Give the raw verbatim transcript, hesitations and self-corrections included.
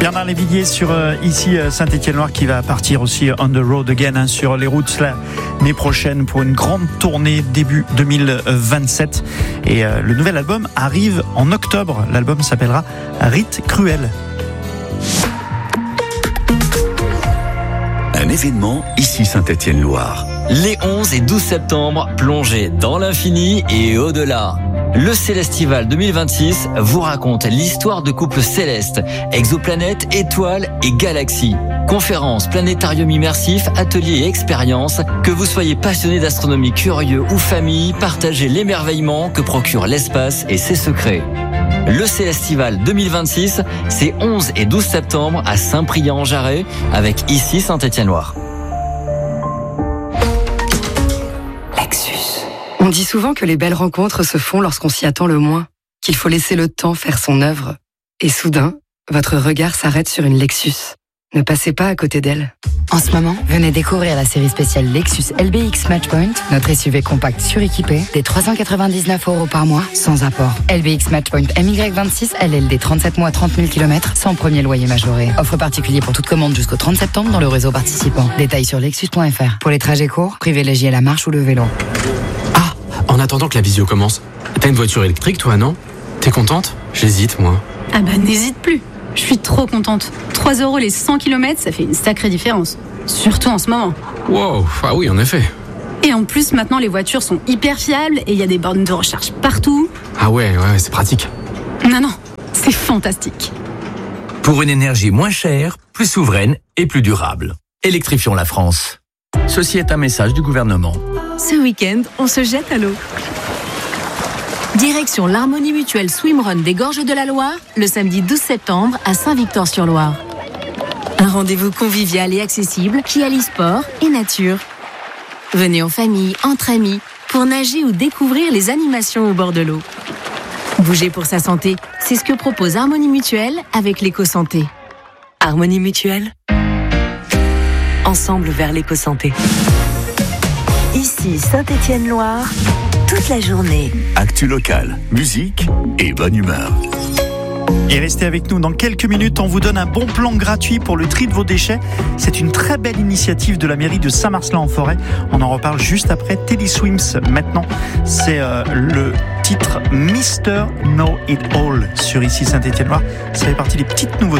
Bernard Lévillier sur euh, ici euh, Saint-Étienne-Loire qui va partir aussi on the road again hein, sur les routes l'année prochaine pour une grande tournée début deux mille vingt-sept. Et euh, le nouvel album arrive en octobre. L'album s'appellera Rite Cruel. Un événement ici Saint-Étienne-Loire. Les onze et douze septembre, plongez dans l'infini et au-delà. Le Célestival deux mille vingt-six vous raconte l'histoire de couples célestes, exoplanètes, étoiles et galaxies. Conférences, planétarium immersif, ateliers et expériences. Que vous soyez passionné d'astronomie, curieux ou famille, partagez l'émerveillement que procure l'espace et ses secrets. Le Célestival deux mille vingt-six, c'est onze et douze septembre à Saint-Priest-en-Jarret avec ici Saint-Étienne-Loire. On dit souvent que les belles rencontres se font lorsqu'on s'y attend le moins, qu'il faut laisser le temps faire son œuvre. Et soudain, votre regard s'arrête sur une Lexus. Ne passez pas à côté d'elle. En ce moment, venez découvrir la série spéciale Lexus L B X Matchpoint, notre S U V compact suréquipé, des trois cent quatre-vingt-dix-neuf euros par mois, sans apport. L B X Matchpoint M Y vingt-six, L L D trente-sept mois, trente mille kilomètres, sans premier loyer majoré. Offre particulier pour toute commande jusqu'au trente septembre dans le réseau participant. Détails sur lexus point f r. Pour les trajets courts, privilégiez la marche ou le vélo. Ah, en attendant que la visio commence, t'as une voiture électrique toi, non? T'es contente? J'hésite, moi. Ah bah n'hésite plus. Je suis trop contente. trois euros les cent kilomètres, ça fait une sacrée différence. Surtout en ce moment. Wow, ah oui, en effet. Et en plus, maintenant, les voitures sont hyper fiables et il y a des bornes de recharge partout. Ah ouais, ouais, c'est pratique. Non, non, c'est fantastique. Pour une énergie moins chère, plus souveraine et plus durable. Électrifions la France. Ceci est un message du gouvernement. Ce week-end, on se jette à l'eau. Direction l'Harmonie Mutuelle Swimrun des Gorges de la Loire, le samedi douze septembre à Saint-Victor-sur-Loire. Un rendez-vous convivial et accessible qui allie sport et nature. Venez en famille, entre amis, pour nager ou découvrir les animations au bord de l'eau. Bouger pour sa santé, c'est ce que propose Harmonie Mutuelle avec l'éco-santé. Harmonie Mutuelle. Ensemble vers l'éco-santé. Ici Saint-Étienne-Loire, toute la journée. Actu locale, musique et bonne humeur. Et restez avec nous dans quelques minutes, on vous donne un bon plan gratuit pour le tri de vos déchets. C'est une très belle initiative de la mairie de Saint-Marcelin-en-Forêt. On en reparle juste après Teddy Swims. Maintenant, c'est euh, le titre Mister Know It All sur ici Saint-Étienne-Loire. Ça fait partie des petites nouveautés.